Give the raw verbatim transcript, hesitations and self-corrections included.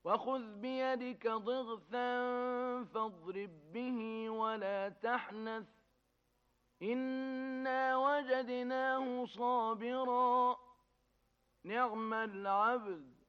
وخذ بيدك ضغثا فاضرب به ولا تحنث إنا وجدناه صابرا نعم العبد